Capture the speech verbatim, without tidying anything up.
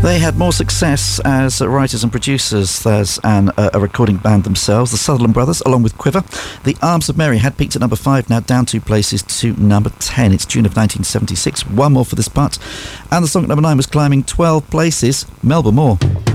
They had more success as writers and producers as an, uh, a recording band themselves. The Sutherland Brothers, along with Quiver. The Arms of Mary had peaked at number five, now down two places to number ten. It's June of nineteen seventy-six. One more for this part. And the song at number nine was climbing twelve places. Melba Moore.